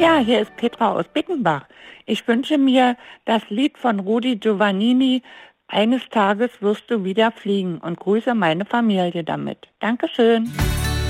Ja, hier ist Petra aus Bickenbach. Ich wünsche mir das Lied von Rudi Giovannini, Eines Tages wirst du wieder fliegen, und grüße meine Familie damit. Dankeschön.